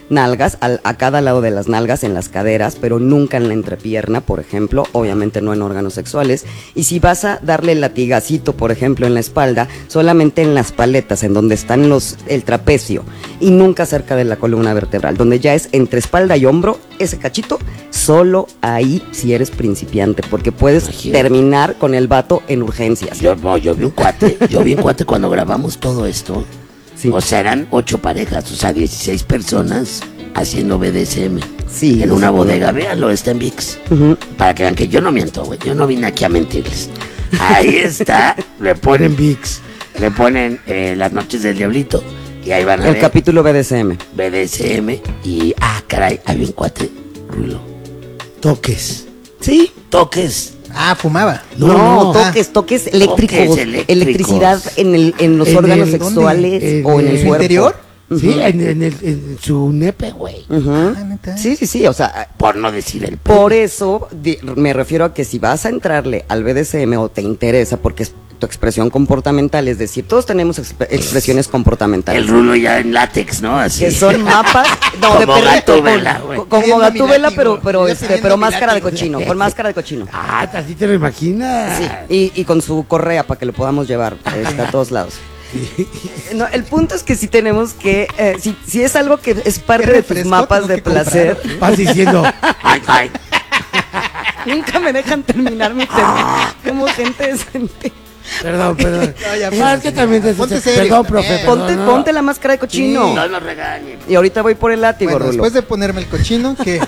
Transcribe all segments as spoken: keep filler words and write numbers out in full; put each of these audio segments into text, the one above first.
nalgas, al, a cada lado de las nalgas, en las caderas, pero nunca en la entrepierna, por ejemplo, obviamente no en órganos sexuales. Y si vas a darle el latigacito, por ejemplo, en la espalda, solamente en las paletas, en donde están los, el trapecio, y nunca cerca de la columna vertebral, donde ya es entre espalda y hombro, ese cachito, solo ahí si eres principiante, porque puedes Imagínate. terminar con el vato en urgencias. Yo, no, yo vi un cuate, yo vi un cuate cuando grabamos todo esto. Sí. O sea, eran ocho parejas, o sea, dieciséis personas haciendo B D S M. Sí. En una bodega, véanlo, está en VIX. Uh-huh. Para que vean que yo no miento, güey, yo no vine aquí a mentirles. Ahí está, le ponen VIX, le ponen eh, Las Noches del Diablito, y ahí van a El ver. capítulo B D S M. B D S M, y, ah, caray, había un cuate, Rulo. Toques. Sí. Toques. Ah, fumaba. No, no, no toques, ah. toques eléctricos, toques eléctricos. Electricidad en, el, en los ¿En órganos el, sexuales en, o en el, el cuerpo. ¿Interior? Uh-huh. Sí, en, en, el, en su nepe, güey. Uh-huh. Ah, sí, sí, sí, o sea, por no decir el pelo. Por eso di, me refiero a que si vas a entrarle al B D S M o te interesa, porque es tu expresión comportamental, es decir, todos tenemos exp- expresiones comportamentales. El Rulo ya en látex, ¿no? Así. Que son mapas, no, como de perrito, Gatúbela, con, como Gatúbela, pero, pero, este, pero máscara de cochino, con máscara de cochino. Ah, así te lo imaginas. Sí, y, y con su correa para que lo podamos llevar este, a todos lados. No, el punto es que sí tenemos que, eh, si, si es algo que es parte de tus mapas de placer. Comprar. Vas diciendo, ay, ay. Nunca me dejan terminar mi tema. Como gente decente. Perdón, perdón. No, ya, no, es que también te ponte serio, perdón, profe. Perdón, ponte, no. ponte la máscara de cochino. Sí. No nos regañes. Y ahorita voy por el látigo, bueno, Rulo. Después de ponerme el cochino, ¿qué?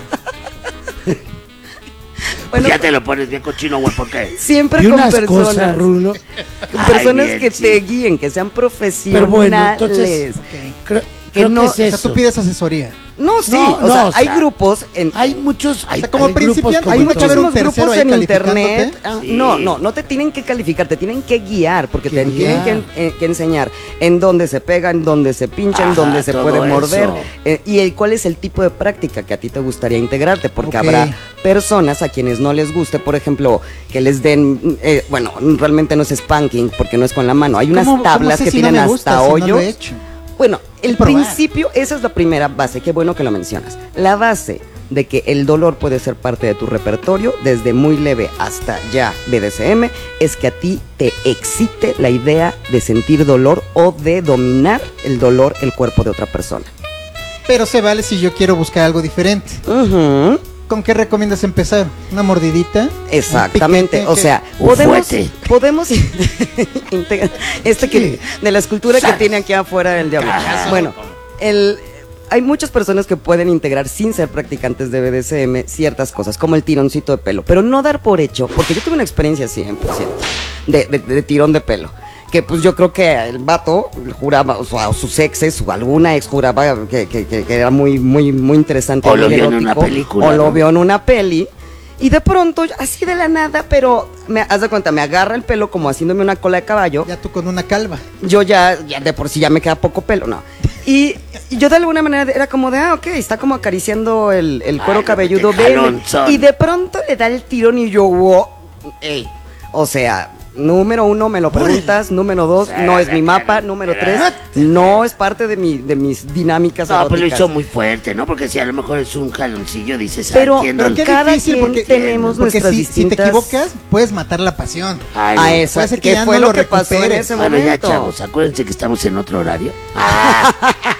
Bueno, ya te lo pones bien cochino, güey, ¿por qué? Siempre con personas, cosas, Rulo. Con personas Ay, bien, que sí. te guíen, que sean profesionales. Pero bueno, entonces, okay. creo, que creo no, que es eso. O sea, tú pides asesoría. No, sí, no, o, no, sea, o sea, hay grupos en, hay muchos, hay, o sea, como hay principiante, grupos, hay como muchísimos un grupos en internet. Sí. No, no, no te tienen que calificar, te tienen que guiar, porque te guiar. tienen que, eh, que enseñar en dónde se pega, en dónde se pincha, en dónde se puede morder, eh, y el, cuál es el tipo de práctica que a ti te gustaría integrarte, porque okay. habrá personas a quienes no les guste, por ejemplo, que les den, eh, bueno, realmente no es spanking, porque no es con la mano, hay unas ¿Cómo, tablas cómo sé que si tienen no me gusta, hasta si hoyos. No lo he hecho? Bueno, el principio, esa es la primera base, qué bueno que lo mencionas. La base de que el dolor puede ser parte de tu repertorio, desde muy leve hasta ya B D S M, es que a ti te excite la idea de sentir dolor o de dominar el dolor, el cuerpo de otra persona. Pero se vale si yo quiero buscar algo diferente. Uh-huh. ¿Con qué recomiendas empezar? ¿Una mordidita? Exactamente, piquete, o sea, un podemos, fuete. podemos integrar este que de la escultura que tiene aquí afuera del diablo. Bueno, el hay muchas personas que pueden integrar sin ser practicantes de B D S M ciertas cosas, como el tironcito de pelo, pero no dar por hecho, porque yo tuve una experiencia cien por ciento de, de, de tirón de pelo. Que pues yo creo que el vato juraba, o sea, sus exes, o alguna ex juraba que, que, que, que era muy, muy, muy interesante. O lo vio en una película. O lo ¿no? vio en una peli. Y de pronto, así de la nada, pero me haz de cuenta, me agarra el pelo como haciéndome una cola de caballo. Ya tú con una calva. Yo ya, ya de por sí ya me queda poco pelo, no. Y, y yo de alguna manera era como de, ah, ok, está como acariciando el, el cuero Ay, cabelludo de él. Y de pronto le da el tirón y yo, wow, ey, o sea... Número uno, me lo preguntas. Número dos, no es mi mapa. Número tres, no es parte de mi de mis dinámicas No, eróticas. pues lo hizo muy fuerte, ¿no? Porque si a lo mejor es un jaloncillo, dices, pero, entiendo. pero cada difícil, quien porque, tenemos porque nuestras si, distintas... si te equivocas, puedes matar la pasión. Ay, no. A esa, que ¿qué fue no lo que recuperes. pasó en ese bueno, momento? ya, chavos, acuérdense que estamos en otro horario. Ah.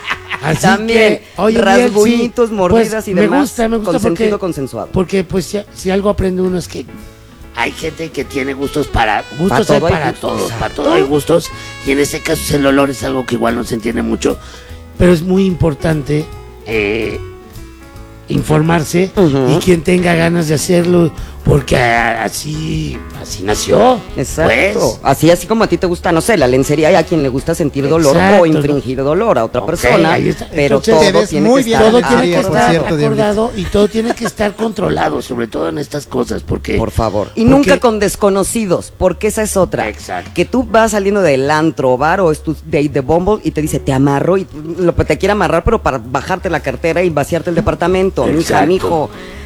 Así También, que, oye, rasguñitos, sí, mordidas pues, y demás, me gusta, me gusta consentido, porque, consensuado. Porque, pues, si, si algo aprende uno es que hay gente que tiene gustos para gustos para todo hay para hay gustos, todos, exacto. para todo hay gustos, y en este caso el olor es algo que igual no se entiende mucho, pero es muy importante eh, informarse uh-huh. y quien tenga ganas de hacerlo, porque así así nació. Exacto. Pues. Así así como a ti te gusta, no sé, la lencería, hay a quien le gusta sentir dolor Exacto. o infringir dolor a otra Okay, persona, pero Entonces, todo tiene muy que bien, estar, todo tiene que ah, estar cierto, acordado y todo tiene que estar controlado, sobre todo en estas cosas, porque por favor. Y porque, nunca con desconocidos, porque esa es otra. Exacto. Que tú vas saliendo del antro o bar o es tu date de Bumble y te dice, te amarro, y lo te quiere amarrar, pero para bajarte la cartera y vaciarte el departamento. Mija, mijo.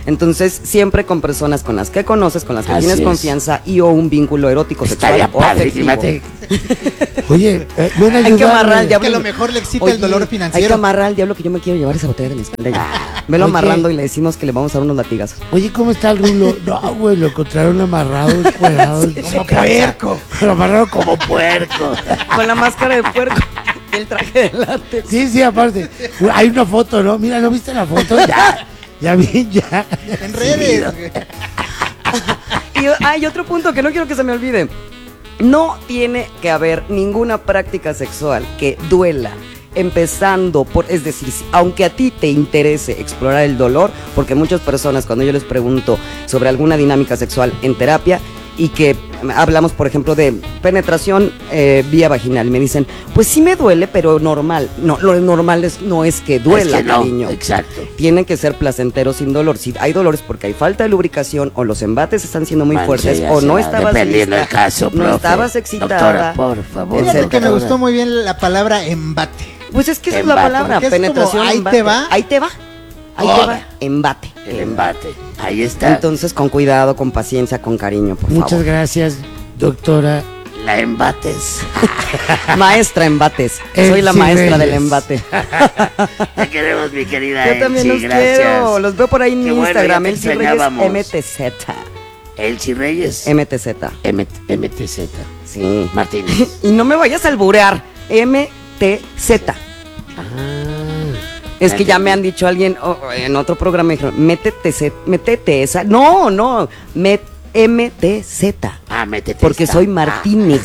Entonces, siempre con personas con las que conoces, con las que Así tienes es. confianza y o un vínculo erótico, Estaría sexual o padre, afectivo. fíjate. Oye, eh, ven a Hay que ayudarme. amarrar al diablo. Que a lo mejor le excita Oye, el dolor Hay que financiero. amarrar al diablo que yo me quiero llevar esa botella de mezcal de allá. Velo Oye. amarrando y le decimos que le vamos a dar unos latigazos. Oye, ¿cómo está el rulo? No, güey, lo encontraron amarrado, encuerado. en su Como casa. puerco. Lo amarraron como puerco. Con la máscara de puerco y el traje de látex. Sí, sí, aparte. Hay una foto, ¿no? Mira, ¿no viste la foto? Ya, ya vi, ya. En redes. güey. Y hay otro punto que no quiero que se me olvide. No tiene que haber ninguna práctica sexual que duela, empezando por, es decir, si- aunque a ti te interese explorar el dolor, porque muchas personas cuando yo les pregunto sobre alguna dinámica sexual en terapia y que hablamos, por ejemplo, de penetración eh, vía vaginal, me dicen, pues sí me duele, pero normal. No, lo normal es, no es que duela, Es que no, cariño. exacto. Tienen que ser placenteros sin dolor. Si hay dolores porque hay falta de lubricación o los embates están siendo muy Manche, fuertes ya o no será, estabas dependiendo lista, del caso, no profe. estabas excitada. Doctora, por favor. Fíjate que me etcétera. gustó muy bien la palabra embate. Pues es que esa es la Embate. palabra, Porque es como, penetración. ahí embate. te va. Ahí te va. Ahí te Ahora. va. Embate. El embate. Ahí está. Entonces, con cuidado, con paciencia, con cariño, por Muchas favor. gracias, doctora. La embates. Maestra embates. El Soy la maestra del Reyes. embate. Te queremos, mi querida Yo también Elsie, los gracias. quiero. Los veo por ahí en Qué mi bueno, Instagram. ya te Elsie Reyes extrañábamos. M T Z. Elsie Reyes. M T Z. M- MTZ. Sí. Martínez. Y no me vayas a alburear. M T Z. Ah, Es que ya me han dicho alguien oh, en otro programa, me dijeron, métete, se- métete esa. No, no, met, M T Z. Ah, métete. Porque esta. soy Martínez.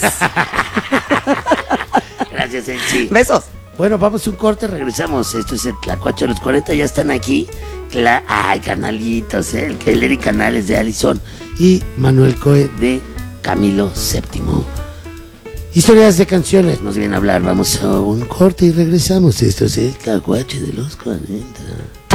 Ah, gracias, Elsie. Besos. Bueno, vamos a un corte, regresamos. Esto es el Tlacuache de los cuarenta, ya están aquí. Cla Ay, canalitos, ¿eh? el, el Eric Canales de Allison y Manuel Coe de Camilo séptimo. Historias de canciones nos vienen a hablar. Vamos a un corte y regresamos. Esto es el Tlacuache de los cuarenta.